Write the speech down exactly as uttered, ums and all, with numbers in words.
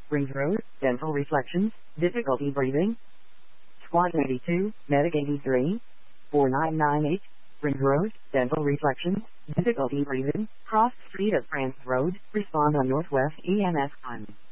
Rings Road, dental reflections, difficulty breathing. Squad eighty-two, Medic eighty-three, four nine nine eight, Rings Road, dental reflections, difficulty breathing, cross street at France Road, respond on Northwest E M S one.